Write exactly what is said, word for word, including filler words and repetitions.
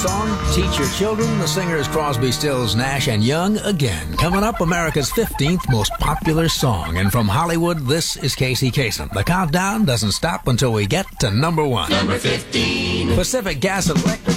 song, Teach Your Children. The singers Crosby, Stills, Nash, and Young again. Coming up, America's fifteenth most popular song. And from Hollywood, this is Casey Kasem. The countdown doesn't stop until we get to number one. Number fifteen. Pacific Gas and Electric.